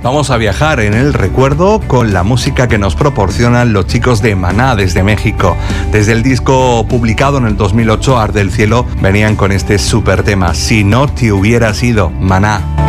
Vamos a viajar en el recuerdo con la música que nos proporcionan los chicos de Maná desde México. Desde el disco publicado en el 2008, Arde el Cielo, venían con este súper tema, Si no te hubiera sido, Maná.